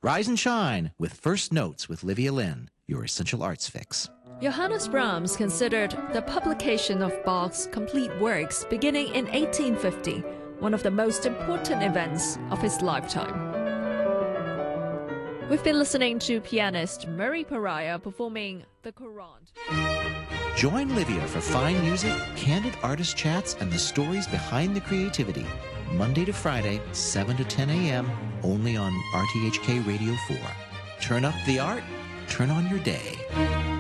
Rise and shine with First Notes with Livia Lynn, your essential arts fix. Johannes Brahms considered the publication of Bach's complete works beginning in 1850 one of the most important events of his lifetime. We've been listening to pianist Murray Pariah performing the Courante. Join Livia for fine music, candid artist chats, and the stories behind the creativity. Monday to Friday, 7 to 10 a.m., only on RTHK Radio 4. Turn up the art, turn on your day.